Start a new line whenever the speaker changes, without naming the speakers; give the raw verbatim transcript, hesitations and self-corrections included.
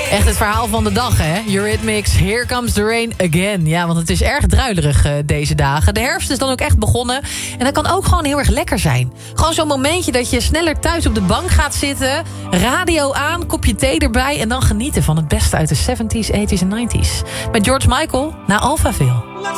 Echt het verhaal van de dag, hè? Eurythmics, Here Comes the Rain Again. Ja, want het is erg druilerig uh, deze dagen. De herfst is dan ook echt begonnen. En dat kan ook gewoon heel erg lekker zijn. Gewoon zo'n momentje dat je sneller thuis op de bank gaat zitten. Radio aan, kopje thee erbij. En dan genieten van het beste uit de zeventies, tachtiger en negentiger. Met George Michael naar Alphaville.